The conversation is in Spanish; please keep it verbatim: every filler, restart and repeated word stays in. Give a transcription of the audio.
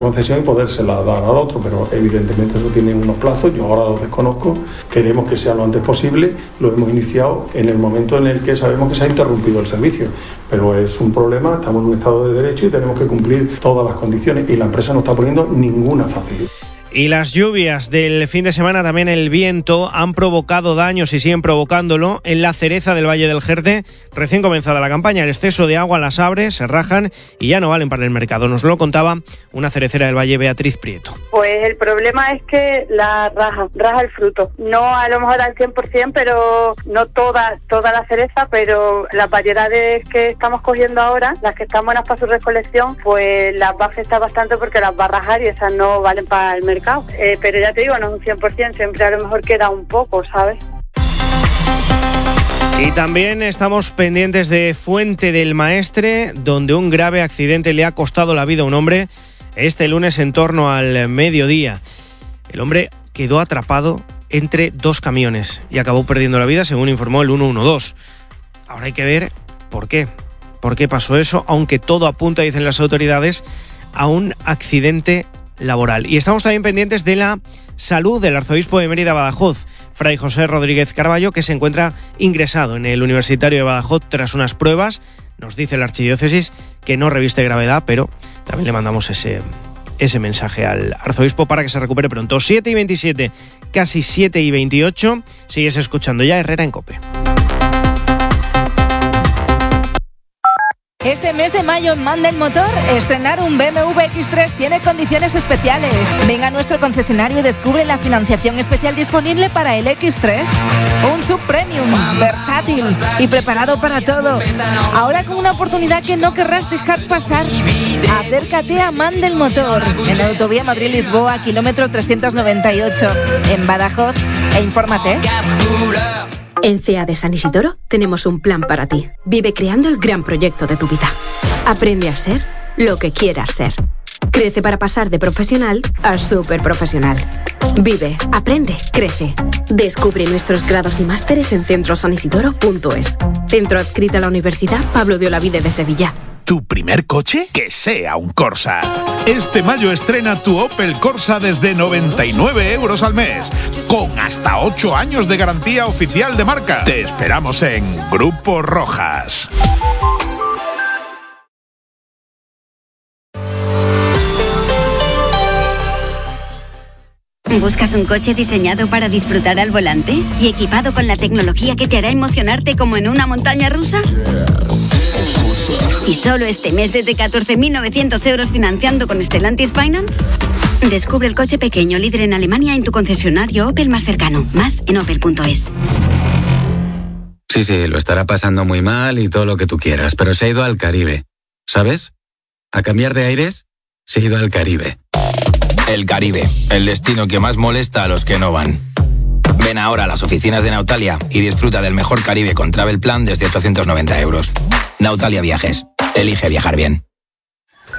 concesión y podérsela dar al otro, pero evidentemente eso tiene unos plazos, yo ahora los desconozco, queremos que sea lo antes posible, lo hemos iniciado en el momento en el que sabemos que se ha interrumpido el servicio, pero es un problema, estamos en un estado de derecho y tenemos que cumplir todas las condiciones y la empresa no está poniendo ninguna facilidad. Y las lluvias del fin de semana, también el viento, han provocado daños y siguen provocándolo en la cereza del Valle del Jerte. Recién comenzada la campaña, el exceso de agua las abre, se rajan y ya no valen para el mercado. Nos lo contaba una cerecera del Valle, Beatriz Prieto. Pues el problema es que la raja, raja el fruto. No a lo mejor al cien por ciento, pero no toda, toda la cereza, pero las variedades que estamos cogiendo ahora, las que están buenas para su recolección, pues las va a afectar bastante porque las va a rajar y esas no valen para el mercado. Eh, pero ya te digo, no es un cien por ciento, siempre a lo mejor queda un poco, ¿sabes? Y también estamos pendientes de Fuente del Maestre, donde un grave accidente le ha costado la vida a un hombre este lunes en torno al mediodía. El hombre quedó atrapado entre dos camiones y acabó perdiendo la vida, según informó el uno uno dos. Ahora hay que ver por qué, por qué pasó eso, aunque todo apunta, dicen las autoridades, a un accidente laboral. Y estamos también pendientes de la salud del arzobispo de Mérida Badajoz, Fray José Rodríguez Carballo, que se encuentra ingresado en el Universitario de Badajoz tras unas pruebas. Nos dice la archidiócesis que no reviste gravedad, pero también le mandamos ese, ese mensaje al arzobispo para que se recupere pronto. siete y veintisiete, casi siete y veintiocho. Sigues escuchando ya Herrera en COPE. Este mes de mayo en Mandel Motor, estrenar un B M W X tres tiene condiciones especiales. Ven a nuestro concesionario y descubre la financiación especial disponible para el X tres. Un subpremium, versátil y preparado para todo. Ahora con una oportunidad que no querrás dejar pasar. Acércate a Mandel Motor, en la autovía Madrid-Lisboa, kilómetro trescientos noventa y ocho, en Badajoz, e infórmate. En C E A de San Isidoro tenemos un plan para ti. Vive creando el gran proyecto de tu vida. Aprende a ser lo que quieras ser. Crece para pasar de profesional a superprofesional. Vive, aprende, crece. Descubre nuestros grados y másteres en centro san isidoro punto es. Centro adscrito a la Universidad Pablo de Olavide de Sevilla. ¿Tu primer coche? Que sea un Corsa. Este mayo estrena tu Opel Corsa desde noventa y nueve euros al mes, con hasta ocho años de garantía oficial de marca. Te esperamos en Grupo Rojas. ¿Buscas un coche diseñado para disfrutar al volante y equipado con la tecnología que te hará emocionarte como en una montaña rusa? ¿Y solo este mes desde catorce mil novecientos euros financiando con Stellantis Finance? Descubre el coche pequeño líder en Alemania en tu concesionario Opel más cercano. Más en opel punto es. Sí, sí, lo estará pasando muy mal y todo lo que tú quieras, pero se ha ido al Caribe. ¿Sabes? A cambiar de aires, se ha ido al Caribe. El Caribe, el destino que más molesta a los que no van. Ven ahora a las oficinas de Nautalia y disfruta del mejor Caribe con Travel Plan desde ochocientos noventa euros. Nautalia Viajes. Elige viajar bien.